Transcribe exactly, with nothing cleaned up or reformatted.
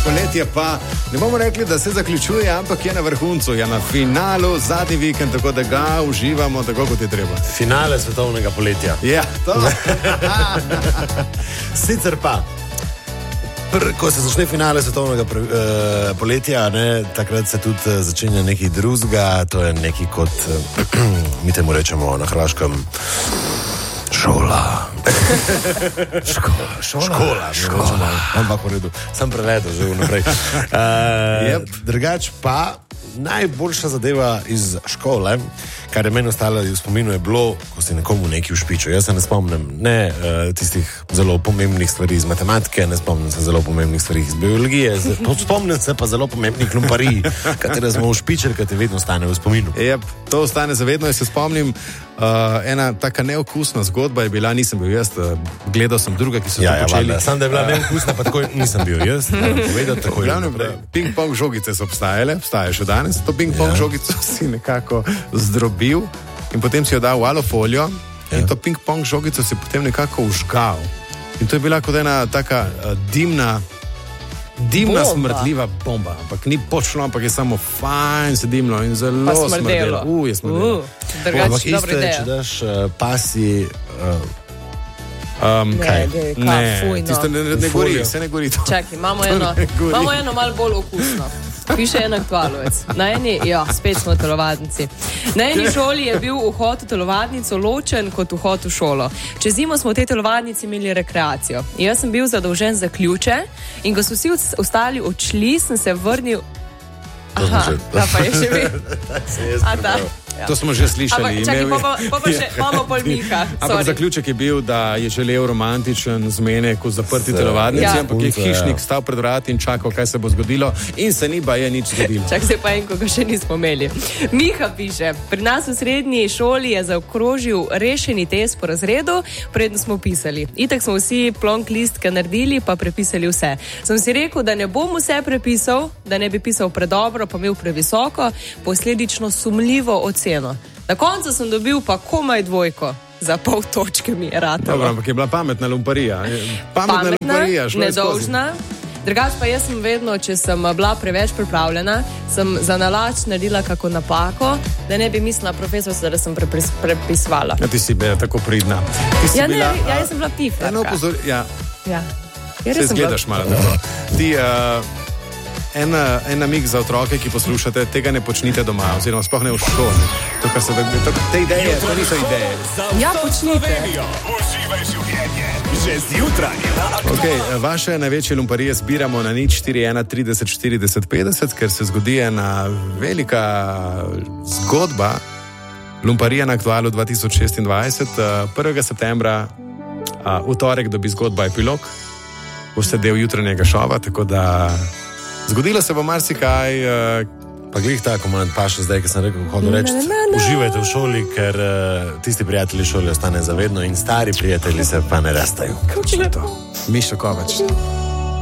poletje pa ne bomo rekli, da se zaključuje, ampak je na vrhuncu, je na finalu, zadnji vikend, tako da ga uživamo tako, kot je treba. Finale svetovnega poletja. Ja, to. Sicer pa, pr, ko se začne finale svetovnega pre, uh, poletja, ne, takrat se tudi uh, začenja nekaj drugega, to je nekaj kot, uh, mi temu rečemo na hrvaškem, šola. Škola, šola, škola, škola. Ampak v redu, sem prevedel že vnaprej. Uh, yep. Drugač pa, najboljša zadeva iz škole, kar je meni ostalo v spominu, je bilo, ko si nekomu nekaj ušpičil. Jaz se ne spomnim ne uh, tistih zelo pomembnih stvari iz matematike, ne spomnim se zelo pomembnih stvari iz biologije, spomnim se pa zelo pomembnih lumparij, katere smo ušpičili, ker te vedno ostane v spominu. Yep, to ostane zavedno. Jaz se spomnim, uh, ena taka neokusna zgodba je bila, nisem bil jaz, uh, gledal sem druga, ki so ja, to počeli. Ja, sam da je bila neokusna, pa tako nisem bil jaz. Povedati, tako je. Ping-pong žogice so obstajale, obstajajo še danes. To ping-pong ja. žogico si nekako zdrobil in potem si jo dal v alufolijo ja. in to ping-pong žogico si potem nekako užgal. In to je bila kot ena taka uh, dimna, dimna bomba. Smrdljiva bomba. Ampak ni počlo, ampak je samo fajn se dimlo in zelo smrdelo. Uj, je smrdelo. Uh, ampak isto je, če daš uh, pasi... Uh, Um, ne, ne, ne, fuj, no. Tisto ne, ne, ne gori, se ne gori to. Čakaj, imamo eno, imamo eno malo bolj okusno. Piše en aktualovec. Na eni, ja, spet smo telovadnici. Na eni šoli je bil vhod v telovadnico ločen kot vhod v šolo. Čez zimo smo v tej telovadnici imeli rekreacijo. Jaz sem bil zadolžen za ključe in ko so vsi ostali odšli, sem se vrnil... Aha, da pa je še bil. A da? Ja. To smo že slišali. Ampak, čakaj, pa, pa, pa, pa še imamo pol Miha. Ampak zaključek je bil, da je želel romantičen zmenek v zaprti telovadnici, ja. ampak je hišnik stal pred vrati in čakal, kaj se bo zgodilo in se ni baje nič zgodilo. Čak se pa en, ko ga še nismo imeli. Miha piše, pri nas v srednji šoli je zaokrožil rešeni test po razredu, predno smo pisali. Itak smo vsi plonk listka naredili, pa prepisali vse. Sem si rekel, da ne bom vse prepisal, da ne bi pisal predobro, pa imel previsoko, posledično sumljivo oceno. Na koncu sem dobil pa komaj dvojko. Za pol točke mi je ratalo. Dobro, ampak je bila pametna lumparija. Pametna, pametna lumparija. Nedolžna. Drugač pa jaz sem vedno, če sem bila preveč pripravljena, sem za nalač naredila kako napako, da ne bi mislila profesorca, da sem prepis, prepisvala. Ja, ti si bila tako pridna. Ja, ne, bila, ja, jaz sem bila piflarka. Eno pozor, ja. Ja. Se zgledaš malo tako. Ti... Uh, En, en namig za otroke, ki poslušate, tega ne počnite doma, oziroma sploh ne v šoli. To, kar se da, to, te ideje, to niso ideje. Ja, počnite. Že zjutraj. Okay, vaše največje lumparije zbiramo na nič štiri ena trideset štirideset petdeset, ker se zgodi ena velika zgodba, lumparija na aktualu dva tisoč šestindvajset, prvega septembra, v torek dobi zgodba epilog, boste del jutranjega šova, tako da... Zgodilo se bo marsikaj, uh, pa glih tako manj paša zdaj, ki sem rekel, hodo reči, uživajte v šoli, ker uh, tisti prijatelji šoli ostane zavedno in stari prijatelji se pa ne rastajo. Mišo Kovač.